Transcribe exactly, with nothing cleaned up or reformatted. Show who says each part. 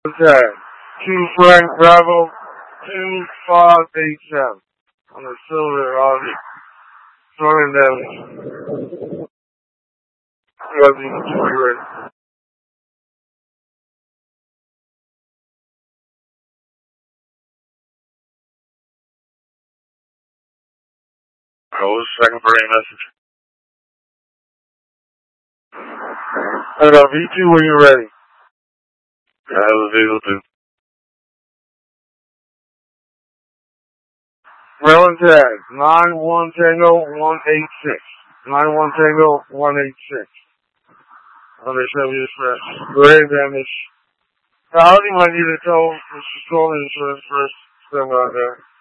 Speaker 1: Okay. Two Frank Bravo, two five eight seven. On the silver on throwing damage. Love you, two ready. What was the second part of your message? I got V two when you're ready. I was able to. Rail and tag, nine one Tango one eight six. nine one Tango one eight six. Under Chevy Express. Grave damage. Howdy, might need to tell Mister Storm Insurance first. Still out there.